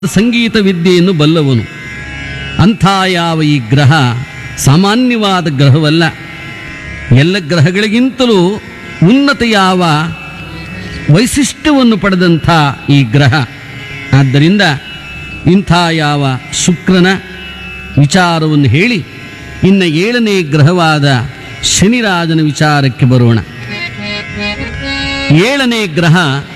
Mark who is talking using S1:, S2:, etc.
S1: ಸಂಗೀತ ವಿದ್ಯೆಯನ್ನು ಬಲ್ಲವನು. ಅಂಥ ಯಾವ ಈ ಗ್ರಹ ಸಾಮಾನ್ಯವಾದ ಗ್ರಹವಲ್ಲ. ಎಲ್ಲ ಗ್ರಹಗಳಿಗಿಂತಲೂ ಉನ್ನತ ಯಾವ ವೈಶಿಷ್ಟ್ಯವನ್ನು ಪಡೆದಂಥ ಈ ಗ್ರಹ. ಆದ್ದರಿಂದ ಇಂಥ ಯಾವ ಶುಕ್ರನ ವಿಚಾರವನ್ನು ಹೇಳಿ ಇನ್ನು 7ನೇ ಗ್ರಹವಾದ ಶನಿರಾಜನ ವಿಚಾರಕ್ಕೆ ಬರೋಣ. 7ನೇ ಗ್ರಹ